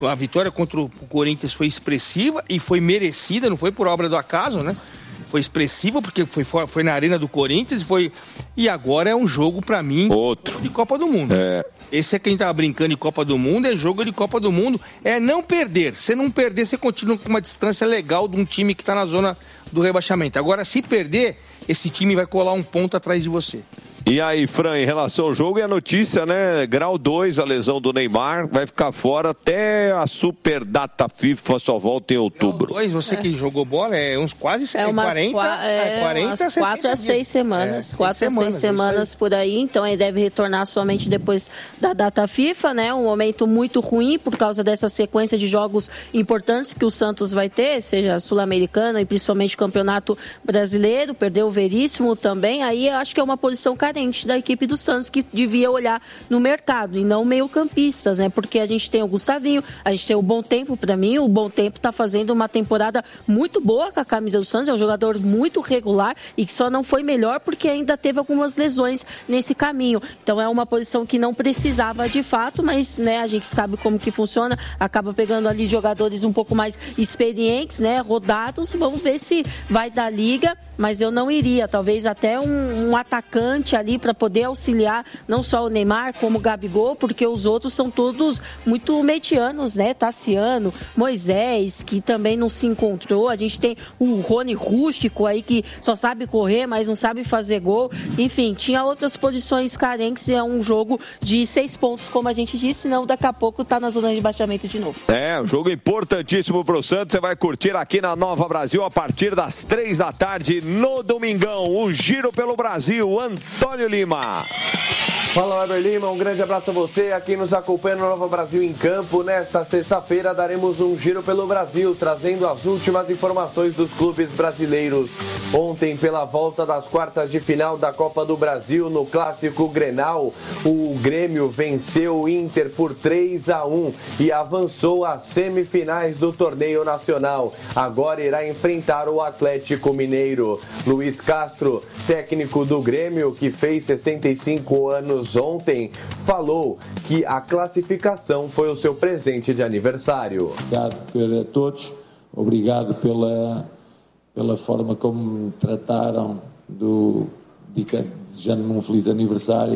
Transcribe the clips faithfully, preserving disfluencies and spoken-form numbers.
A vitória contra o Corinthians foi expressiva e foi merecida, não foi por obra do acaso, né? Foi expressiva porque foi, foi na Arena do Corinthians e foi... E agora é um jogo, pra mim, outro de Copa do Mundo. É. Esse é quem tava brincando de Copa do Mundo, é jogo de Copa do Mundo. É não perder. Se não perder, você continua com uma distância legal de um time que tá na zona do rebaixamento. Agora, se perder, esse time vai colar um ponto atrás de você. E aí, Fran, em relação ao jogo, e a notícia, né? Grau dois, a lesão do Neymar, vai ficar fora até a super data FIFA, só volta em outubro. Grau dois, você é. que jogou bola, é uns quase é umas quarenta, qua- é, é quarenta, umas quatro a seis semanas, quatro a seis semanas por aí, então ele deve retornar somente depois da data FIFA, né? Um momento muito ruim por causa dessa sequência de jogos importantes que o Santos vai ter, seja Sul-Americana e principalmente Campeonato Brasileiro, perdeu o Veríssimo também, aí eu acho que é uma posição carente da equipe do Santos, que devia olhar no mercado e não meio-campistas, né? Porque a gente tem o Gustavinho, a gente tem o Bom Tempo, para mim, o Bom Tempo está fazendo uma temporada muito boa com a camisa do Santos, é um jogador muito regular e que só não foi melhor porque ainda teve algumas lesões nesse caminho. Então é uma posição que não precisava de fato, mas né, a gente sabe como que funciona, acaba pegando ali jogadores um pouco mais experientes, né? Rodados, vamos ver se vai dar liga, mas eu não iria, talvez até um, um atacante ali para poder auxiliar não só o Neymar como o Gabigol, porque os outros são todos muito medianos, né? Tassiano, Moisés, que também não se encontrou, a gente tem o Rony Rústico aí que só sabe correr, mas não sabe fazer gol, enfim, tinha outras posições carentes e é um jogo de seis pontos, como a gente disse, senão daqui a pouco tá na zona de rebaixamento de novo. É, um jogo importantíssimo pro Santos, você vai curtir aqui na Nova Brasil a partir das três da tarde no Domingão, o Giro pelo Brasil, Antônio Lima. Fala, Weber Lima, um grande abraço a você, aqui nos acompanha no Nova Brasil em Campo. Nesta sexta-feira daremos um giro pelo Brasil, trazendo as últimas informações dos clubes brasileiros. Ontem, pela volta das quartas de final da Copa do Brasil, no Clássico Grenal, o Grêmio venceu o Inter por três a um e avançou às semifinais do torneio nacional. Agora irá enfrentar o Atlético Mineiro. Luiz Castro, técnico do Grêmio, que fez sessenta e cinco anos ontem, falou que a classificação foi o seu presente de aniversário. Obrigado a todos, obrigado pela, pela forma como me trataram, do, desejando-me um feliz aniversário,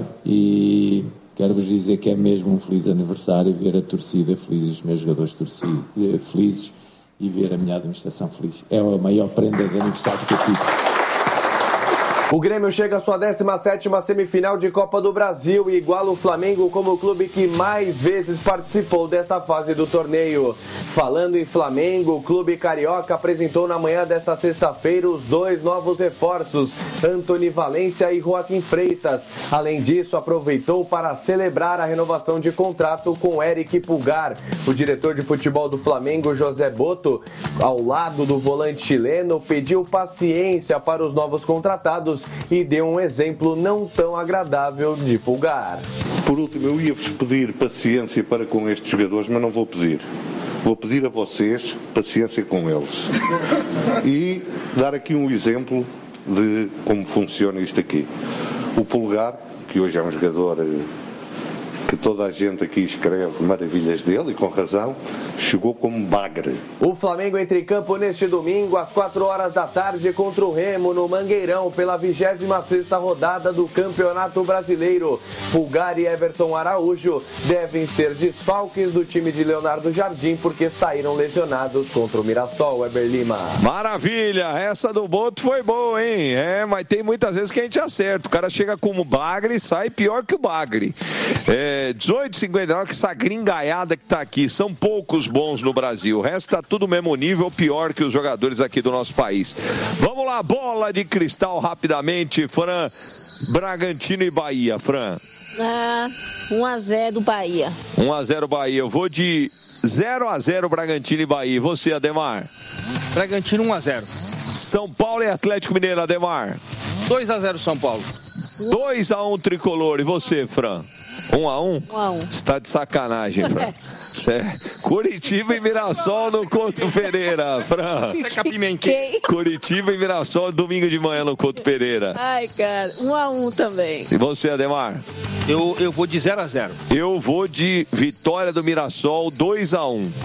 e quero-vos dizer que é mesmo um feliz aniversário ver a torcida feliz, os meus jogadores torcida, felizes, e ver a minha administração feliz. É a maior prenda de aniversário que eu tive. O Grêmio chega à sua décima sétima semifinal de Copa do Brasil e iguala o Flamengo como o clube que mais vezes participou desta fase do torneio. Falando em Flamengo, o clube carioca apresentou na manhã desta sexta-feira os dois novos reforços, Antony Valência e Joaquim Freitas. Além disso, aproveitou para celebrar a renovação de contrato com Eric Pulgar. O diretor de futebol do Flamengo, José Boto, ao lado do volante chileno, pediu paciência para os novos contratados e deu um exemplo não tão agradável de Pulgar. Por último, eu ia-vos pedir paciência para com estes jogadores, mas não vou pedir. Vou pedir a vocês paciência com eles. E dar aqui um exemplo de como funciona isto aqui. O Pulgar, que hoje é um jogador que toda a gente aqui escreve maravilhas dele, e com razão, chegou como bagre. O Flamengo entra em campo neste domingo, às quatro horas da tarde, contra o Remo, no Mangueirão, pela vigésima sexta rodada do Campeonato Brasileiro. Pulgar e Everton Araújo devem ser desfalques do time de Leonardo Jardim, porque saíram lesionados contra o Mirassol. Weber Lima. Maravilha, essa do Boto foi boa, hein? É, mas tem muitas vezes que a gente acerta. O cara chega como bagre e sai pior que o bagre. É, dezoito e cinquenta e nove, que essa gringaiada que tá aqui, são poucos bons no Brasil, o resto tá tudo mesmo nível, pior que os jogadores aqui do nosso país. Vamos lá, bola de cristal rapidamente, Fran. Bragantino e Bahia, Fran. Ah, um a zero Bahia. um a zero Bahia, eu vou de zero a zero Bragantino e Bahia. E você, Ademar? Bragantino um a zero. São Paulo e Atlético Mineiro, Ademar? dois a zero São Paulo. dois a um Tricolor. E você, Fran? um a um? um a um. Você tá de sacanagem, Fran. É. Curitiba e Mirassol no Couto Pereira, Fran. Quem? Curitiba e Mirassol domingo de manhã no Couto Pereira. Ai, cara, um a um também. E você, Ademar? Eu, eu vou de zero a zero. Eu vou de vitória do Mirassol dois a um.